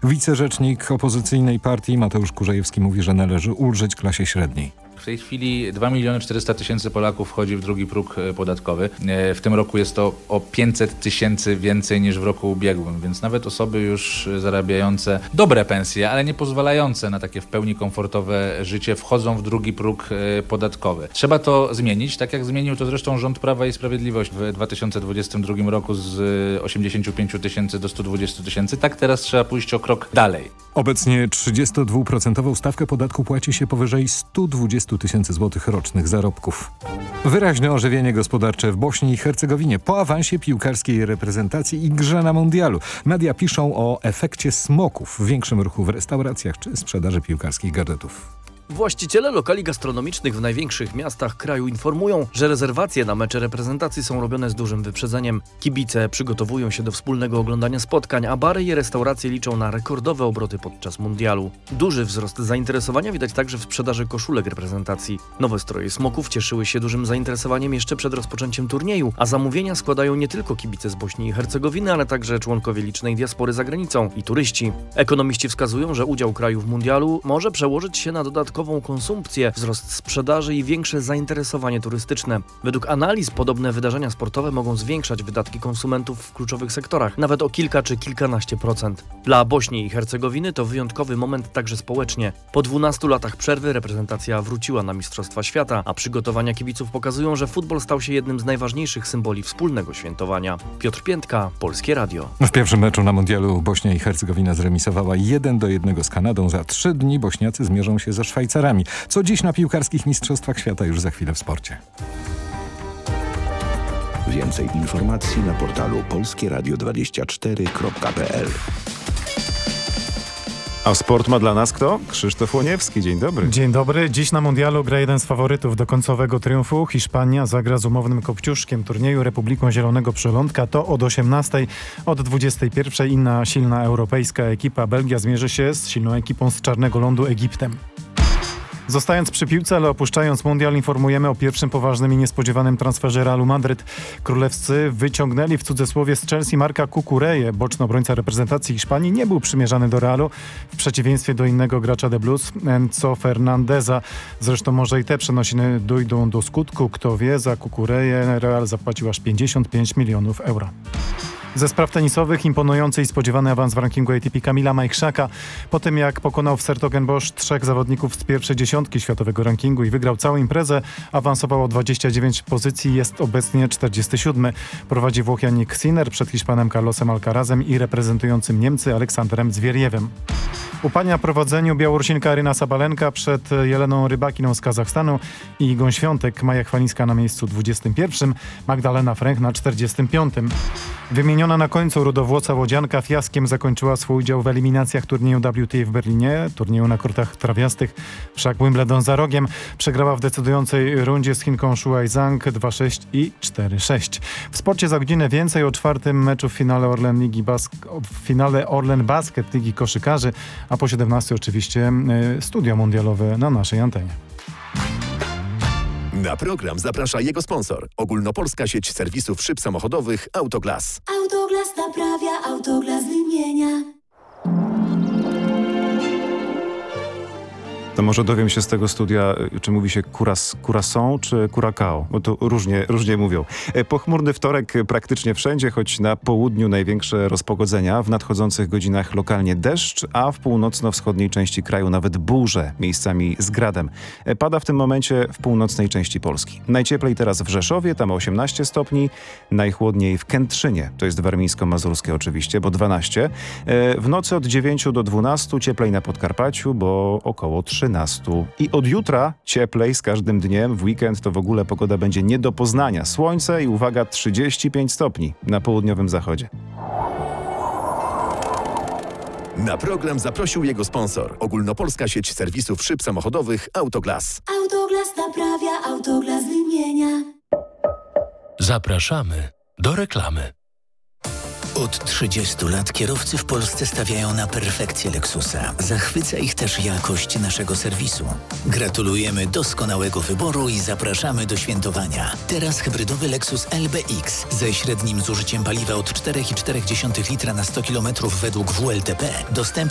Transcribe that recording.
Wicerzecznik opozycyjnej partii Mateusz Kurzajewski mówi, że należy ulżyć klasie średniej. W tej chwili 2 400 000 Polaków wchodzi w drugi próg podatkowy. W tym roku jest to o 500 000 więcej niż w roku ubiegłym, więc nawet osoby już zarabiające dobre pensje, ale nie pozwalające na takie w pełni komfortowe życie, wchodzą w drugi próg podatkowy. Trzeba to zmienić, tak jak zmienił to zresztą rząd Prawa i Sprawiedliwości w 2022 roku z 85 000 do 120 000. Tak teraz trzeba pójść o krok dalej. Obecnie 32% stawkę podatku płaci się powyżej 120 000 złotych rocznych zarobków. Wyraźne ożywienie gospodarcze w Bośni i Hercegowinie po awansie piłkarskiej reprezentacji i grze na mundialu. Media piszą o efekcie smoków, większym ruchu w restauracjach czy sprzedaży piłkarskich gadżetów. Właściciele lokali gastronomicznych w największych miastach kraju informują, że rezerwacje na mecze reprezentacji są robione z dużym wyprzedzeniem. Kibice przygotowują się do wspólnego oglądania spotkań, a bary i restauracje liczą na rekordowe obroty podczas mundialu. Duży wzrost zainteresowania widać także w sprzedaży koszulek reprezentacji. Nowe stroje smoków cieszyły się dużym zainteresowaniem jeszcze przed rozpoczęciem turnieju, a zamówienia składają nie tylko kibice z Bośni i Hercegowiny, ale także członkowie licznej diaspory za granicą i turyści. Ekonomiści wskazują, że udział kraju w mundialu może przełożyć się na dodatkową konsumpcję, wzrost sprzedaży i większe zainteresowanie turystyczne. Według analiz podobne wydarzenia sportowe mogą zwiększać wydatki konsumentów w kluczowych sektorach, nawet o kilka czy kilkanaście procent. Dla Bośni i Hercegowiny to wyjątkowy moment także społecznie. Po 12 latach przerwy reprezentacja wróciła na Mistrzostwa Świata, a przygotowania kibiców pokazują, że futbol stał się jednym z najważniejszych symboli wspólnego świętowania. Piotr Piętka, Polskie Radio. W pierwszym meczu na mundialu Bośnia i Hercegowina zremisowała 1-1 z Kanadą. Za 3 dni Bośniacy zmierzą się ze Szwajcarią. Co dziś na piłkarskich mistrzostwach świata, już za chwilę w sporcie. Więcej informacji na portalu polskieradio24.pl. A sport ma dla nas kto? Krzysztof Łoniewski, dzień dobry. Dzień dobry. Dziś na mundialu gra jeden z faworytów do końcowego triumfu. Hiszpania zagra z umownym kopciuszkiem turnieju Republiką Zielonego Przylądka. To od 18:00, od 21:00 inna silna europejska ekipa. Belgia zmierzy się z silną ekipą z Czarnego Lądu, Egiptem. Zostając przy piłce, ale opuszczając mundial, informujemy o pierwszym poważnym i niespodziewanym transferze Realu Madryt. Królewscy wyciągnęli w cudzysłowie z Chelsea Marka Cucureję. Boczny obrońca reprezentacji Hiszpanii nie był przymierzany do Realu, w przeciwieństwie do innego gracza The Blues, Enzo Fernandeza. Zresztą może i te przenosiny dojdą do skutku. Kto wie, za Cucureję Real zapłacił aż 55 milionów euro. Ze spraw tenisowych imponujący i spodziewany awans w rankingu ATP Kamila Majchrzaka. Po tym jak pokonał w Sertogenbosch 3 zawodników z pierwszej dziesiątki światowego rankingu i wygrał całą imprezę, awansował o 29 pozycji, jest obecnie 47. Prowadzi Włoch Jannik Sinner przed Hiszpanem Carlosem Alcarazem i reprezentującym Niemcy Aleksandrem Zwieriewem. U pani na prowadzeniu Białorusinka Aryna Sabalenka przed Jeleną Rybakiną z Kazachstanu i Igą Świątek. Maja Chwalińska na miejscu 21, Magdalena Fręch na 45. Wymieniona na końcu rudowłosa łodzianka fiaskiem zakończyła swój udział w eliminacjach turnieju WTA w Berlinie, turnieju na kortach trawiastych. Wszak Wimbledon za rogiem przegrała w decydującej rundzie z Chinką Shuai Zhang 2-6 i 4-6. W sporcie za godzinę więcej o 4. meczu w finale Orlen Basket Ligi Koszykarzy, a po 17 oczywiście studio mundialowe na naszej antenie. Na program zaprasza jego sponsor. Ogólnopolska sieć serwisów szyb samochodowych Autoglas. Autoglas naprawia, Autoglas wymienia. To może dowiem się z tego studia, czy mówi się curacao czy curacao, bo to różnie mówią. Pochmurny wtorek praktycznie wszędzie, choć na południu największe rozpogodzenia. W nadchodzących godzinach lokalnie deszcz, a w północno-wschodniej części kraju nawet burze, miejscami z gradem. Pada w tym momencie w północnej części Polski. Najcieplej teraz w Rzeszowie, tam 18 stopni, najchłodniej w Kętrzynie, to jest warmińsko-mazurskie oczywiście, bo 12. W nocy od 9 do 12, cieplej na Podkarpaciu, bo około 13. I od jutra cieplej z każdym dniem. W weekend to w ogóle pogoda będzie nie do poznania. Słońce i uwaga, 35 stopni na południowym zachodzie. Na program zaprosił jego sponsor. Ogólnopolska sieć serwisów szyb samochodowych Autoglas. Autoglas naprawia, Autoglas wymienia. Zapraszamy do reklamy. Od 30 lat kierowcy w Polsce stawiają na perfekcję Lexusa. Zachwyca ich też jakość naszego serwisu. Gratulujemy doskonałego wyboru i zapraszamy do świętowania. Teraz hybrydowy Lexus LBX ze średnim zużyciem paliwa od 4,4 litra na 100 km według WLTP dostępny